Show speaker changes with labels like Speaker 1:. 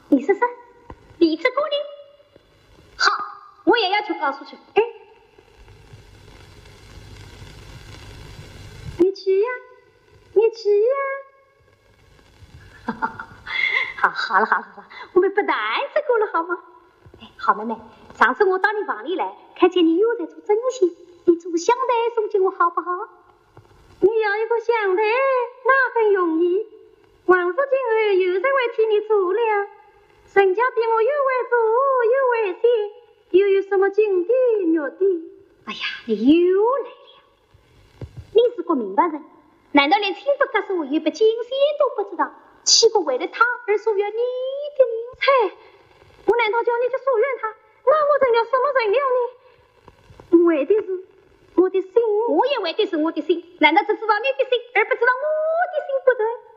Speaker 1: 你试试，你吃过的。好，我也要去告诉去。哎，你去呀，你去呀。好了，我们不单吃过了，好吗？哎，好妹妹，上次我到你房里来，看见你又在做针线，你做香袋送给我好不好？你要一个香袋，那很容易。王氏今儿有人会替你做了，人家比我又会做又会写，又有什么金的玉的。哎呀，你又来了！你是个明白人，难道连清不可数又不精细都不知道？岂不为了他而疏远你的灵才？我难道叫你去疏远他？那我成了什么人了呢？为的是我的心，我也为的是我的心。难道只知道你的心，而不知道我的心不对？